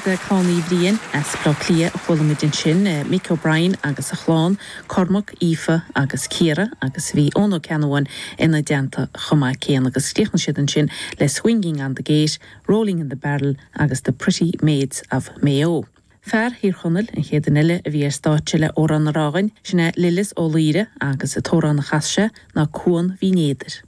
de Cánaí Bhríon Esplá Clia Chhuilimidin sin Mick O'Brien agus a Chláán, Cormac, Aoife agus Ciara agus bhí Ónó Ceanháin ina deanta chomá céan agus stíochan siad an sin le Swinging on the Gate, Rolling in the Barrel agus The Pretty Maids of Mayo. Fear hir chonel in chéad nille a bhí stáitse le óran na rágain sinna Lilis ó Líre agus a tóran na chaise ná cuan bhí néidir.